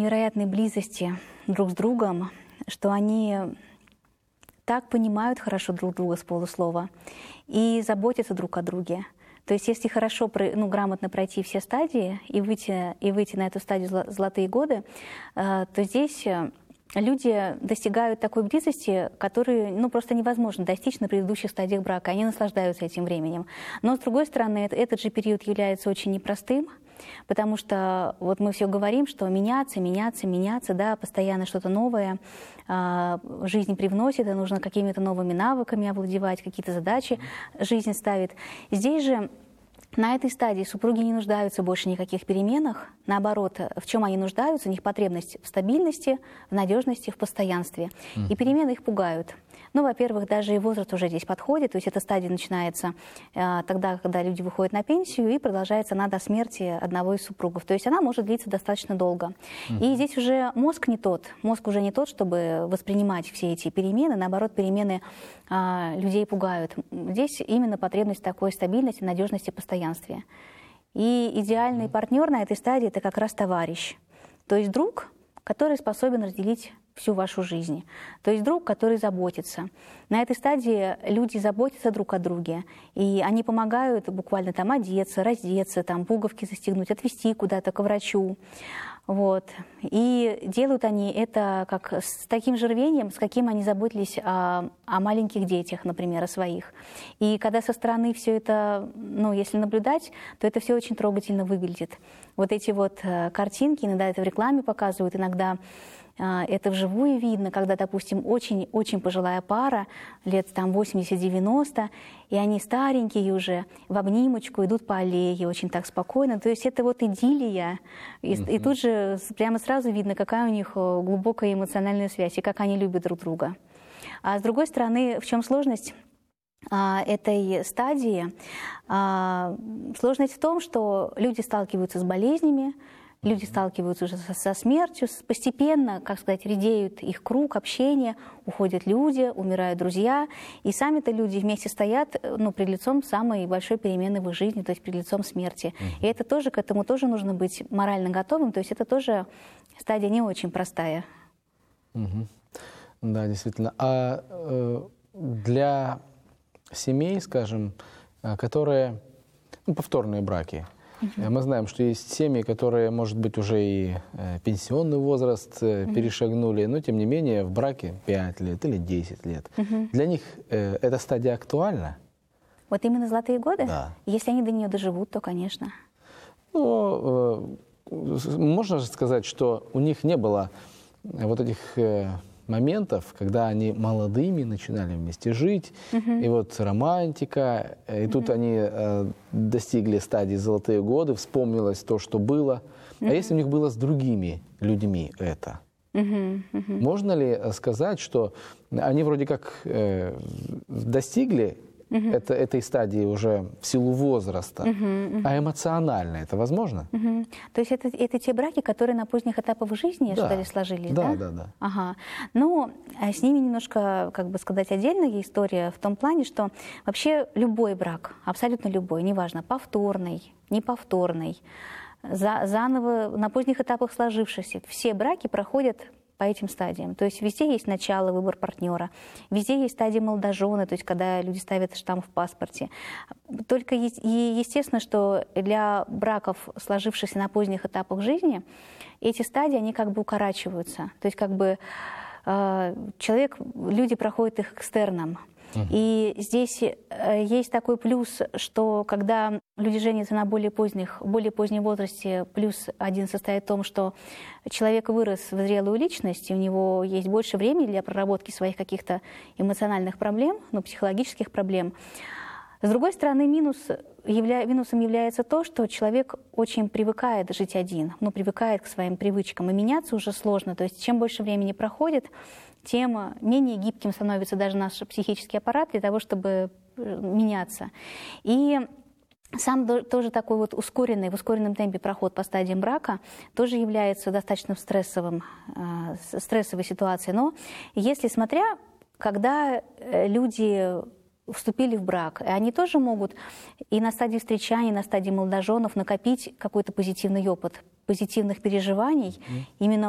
невероятной близости друг с другом, что они так понимают хорошо друг друга с полуслова и заботятся друг о друге. То есть если хорошо, грамотно пройти все стадии и выйти на эту стадию «золотые годы», то здесь люди достигают такой близости, которую просто невозможно достичь на предыдущих стадиях брака. Они наслаждаются этим временем. Но, с другой стороны, этот же период является очень непростым, потому что вот мы все говорим, что меняться, да, постоянно что-то новое жизнь привносит, и нужно какими-то новыми навыками овладевать, какие-то задачи жизнь ставит. Здесь же на этой стадии супруги не нуждаются больше ни в каких переменах. Наоборот, в чем они нуждаются? У них потребность в стабильности, в надежности, в постоянстве. И перемены их пугают. Ну, во-первых, даже и возраст уже здесь подходит. То есть эта стадия начинается тогда, когда люди выходят на пенсию, и продолжается она до смерти одного из супругов. То есть она может длиться достаточно долго. И здесь уже мозг не тот. Мозг уже не тот, чтобы воспринимать все эти перемены. Наоборот, перемены людей пугают. Здесь именно потребность такой стабильности, надежности, постоянстве. И идеальный партнер на этой стадии – это как раз товарищ. То есть друг, который способен разделить всю вашу жизнь. То есть друг, который заботится. На этой стадии люди заботятся друг о друге, и они помогают буквально там одеться, раздеться, там пуговки застегнуть, отвезти куда-то к врачу. Вот. И делают они это как с таким же рвением, с каким они заботились о маленьких детях, например, о своих. И когда со стороны все это, если наблюдать, то это все очень трогательно выглядит. Вот эти вот картинки, иногда это в рекламе показывают, иногда это вживую видно, когда, допустим, очень пожилая пара, лет там 80-90, и они старенькие уже, в обнимочку идут по аллее, очень так спокойно. То есть это вот идиллия, и тут же прямо сразу видно, какая у них глубокая эмоциональная связь, и как они любят друг друга. А с другой стороны, в чем сложность этой стадии? Сложность в том, что люди сталкиваются с болезнями, люди сталкиваются уже со смертью, постепенно, редеют их круг общения, уходят люди, умирают друзья, и сами-то люди вместе стоят пред лицом самой большой перемены в их жизни, то есть перед лицом смерти. И это тоже, к этому тоже нужно быть морально готовым, то есть это тоже стадия не очень простая. Да, действительно. А для семей, скажем, которые повторные браки, мы знаем, что есть семьи, которые, может быть, уже и пенсионный возраст перешагнули, но, тем не менее, в браке 5 лет или 10 лет. Для них эта стадия актуальна? Вот именно «золотые годы»? Да. Если они до нее доживут, то, конечно. Можно же сказать, что у них не было вот этих моментов, когда они молодыми начинали вместе жить, и вот романтика, и тут они достигли стадии «золотые годы», вспомнилось то, что было. А если у них было с другими людьми это? Можно ли сказать, что они вроде как достигли этой стадии уже в силу возраста, а эмоционально это возможно? То есть это те браки, которые на поздних этапах жизни, что ли, сложились, да? Да. Ага. Ну, с ними немножко, отдельная история в том плане, что вообще любой брак, абсолютно любой, неважно, повторный, неповторный, заново на поздних этапах сложившихся, все браки проходят по этим стадиям. То есть везде есть начало, выбор партнера, везде есть стадия молодожены, то есть когда люди ставят штамп в паспорте. Только естественно, что для браков, сложившихся на поздних этапах жизни, эти стадии, они укорачиваются. То есть люди проходят их экстерном. И здесь есть такой плюс, что когда люди женятся на более позднем возрасте, плюс один состоит в том, что человек вырос в зрелую личность, и у него есть больше времени для проработки своих каких-то эмоциональных проблем, психологических проблем. С другой стороны, минусом является то, что человек очень привыкает жить один, привыкает к своим привычкам, и меняться уже сложно. То есть чем больше времени проходит, тем менее гибким становится даже наш психический аппарат для того, чтобы меняться. И сам тоже такой в ускоренном темпе проход по стадиям брака тоже является достаточно стрессовой ситуацией. Но если когда люди вступили в брак, они тоже могут и на стадии встречания, и на стадии молодоженов накопить какой-то позитивный опыт, позитивных переживаний, именно